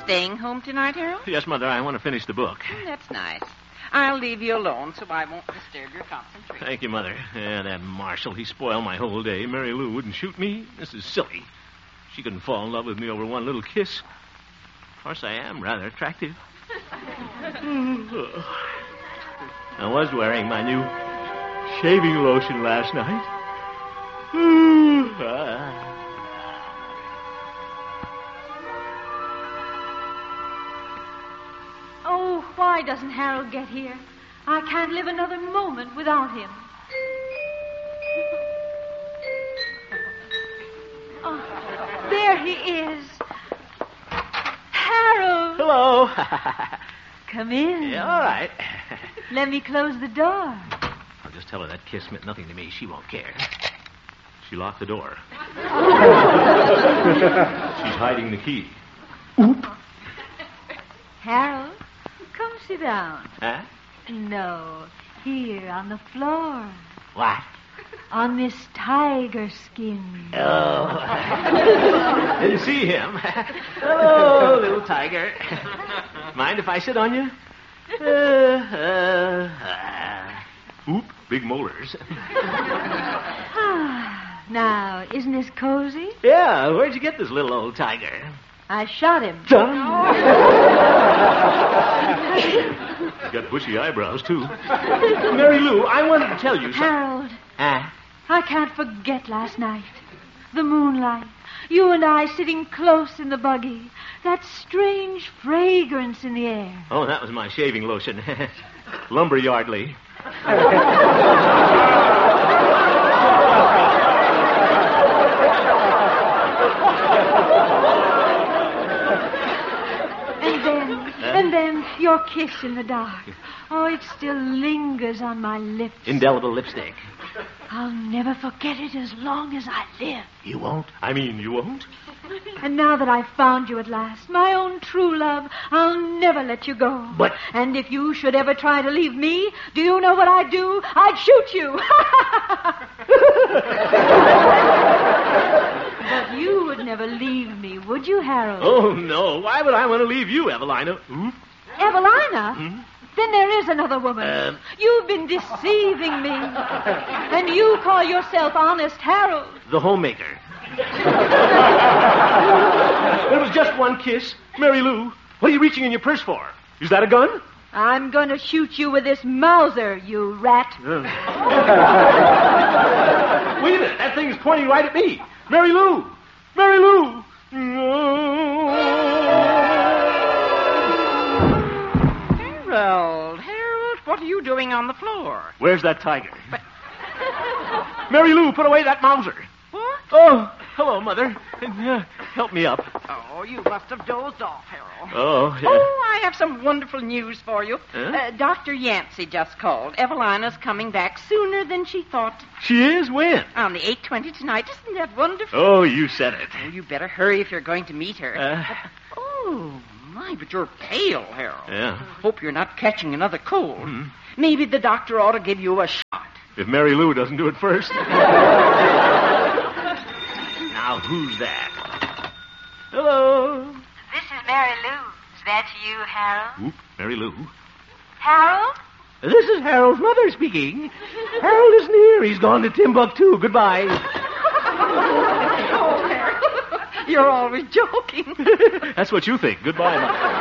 staying home tonight, Harold? Yes, Mother, I want to finish the book. That's nice. I'll leave you alone so I won't disturb your concentration. Thank you, Mother. Yeah, that Marshall, he spoiled my whole day. Mary Lou wouldn't shoot me. This is silly. She couldn't fall in love with me over one little kiss. Of course, I am rather attractive. I was wearing my new shaving lotion last night. Oh, why doesn't Harold get here? I can't live another moment without him. Oh, there he is. Harold! Hello. Come in. Yeah, all right. Let me close the door. I'll just tell her that kiss meant nothing to me. She won't care. She locked the door. She's hiding the key. Oop. Harold, come sit down. Huh? No, here on the floor. What? On this tiger skin. Oh. Didn't see him. Hello, little tiger. Mind if I sit on you? Oop, big molars. Now, isn't this cozy? Yeah, where'd you get this little old tiger? I shot him. He's got bushy eyebrows, too. Mary Lou, I wanted to tell you something. Harold, I can't forget last night. The moonlight. You and I sitting close in the buggy. That strange fragrance in the air. Oh, that was my shaving lotion. Lumberyardly. And then your kiss in the dark. Oh, it still lingers on my lips. Indelible lipstick. I'll never forget it as long as I live. You won't? I mean, you won't? And now that I've found you at last, my own true love, I'll never let you go. But... And if you should ever try to leave me, do you know what I'd do? I'd shoot you. But you would never leave me, would you, Harold? Oh, no. Why would I want to leave you, Evelina? Oop. Evelina? Hmm? Then there is another woman. You've been deceiving me. And you call yourself Honest Harold. The homemaker. It was just one kiss. Mary Lou, what are you reaching in your purse for? Is that a gun? I'm going to shoot you with this Mauser, you rat. Wait a minute. That thing's pointing right at me. Mary Lou! Mary Lou! Harold, what are you doing on the floor? Where's that tiger? Mary Lou, put away that Mauser. What? Oh, hello, Mother. Help me up. Oh, you must have dozed off, Harold. Oh, yeah. Oh, I have some wonderful news for you. Huh? Dr. Yancey just called. Evelina's coming back sooner than she thought. She is? When? On the 8:20 tonight. Isn't that wonderful? Oh, you said it. Oh, you better hurry if you're going to meet her. Oh, my, but you're pale, Harold. Yeah. Hope you're not catching another cold. Maybe the doctor ought to give you a shot. If Mary Lou doesn't do it first. Now, who's that? Hello. This is Mary Lou. Is that you, Harold? Oop, Mary Lou. Harold? This is Harold's mother speaking. Harold isn't here. He's gone to Timbuktu. Goodbye. Oh, Harold, you're always joking. That's what you think. Goodbye, Mother.